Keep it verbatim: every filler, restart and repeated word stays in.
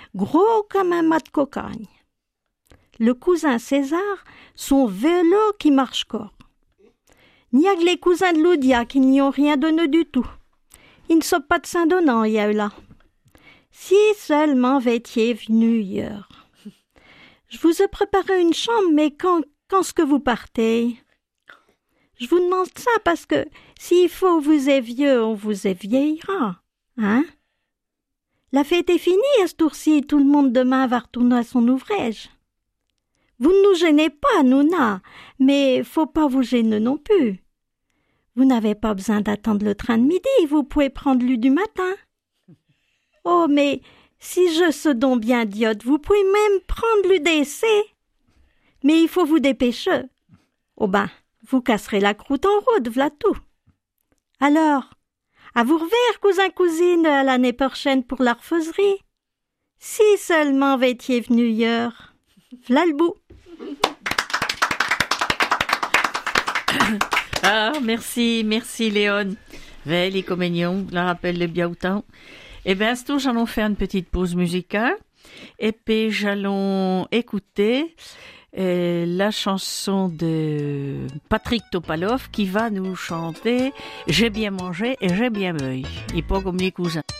gros comme un mât de cocagne. Le cousin César, son vélo qui marche corps. N'y a que les cousins de Loudia qui n'y ont rien donné du tout. Ils ne sont pas de Saint-Donant, il y a eu là. Si seulement vétiez venu hier. Je vous ai préparé une chambre, mais quand, quand est-ce que vous partez? Je vous demande ça parce que s'il faut vous est vieux, on vous est vieillira. Hein? La fête est finie à ce tour-ci, tout le monde demain va retourner à son ouvrage. Vous ne nous gênez pas, Nouna, mais faut pas vous gêner non plus. Vous n'avez pas besoin d'attendre le train de midi, vous pouvez prendre lui du matin. Oh, mais si je suis donc bien idiote, vous pouvez même prendre l'U D C. Mais il faut vous dépêcher. Oh ben, vous casserez la croûte en route, v'là tout. Alors, à vous revoir, cousin-cousine, à l'année prochaine pour la refaiserie. Si seulement vétiez venu hier. V'là le bout. Ah, merci, merci Léon. Vel et Communion, la rappelle le bien autant. Eh bien, c'est tout, j'allons faire une petite pause musicale. Et puis, j'allons écouter euh, la chanson de Patrick Topalov qui va nous chanter « J'ai bien mangé et j'ai bien meuille ». Il n'est pas comme les cousins.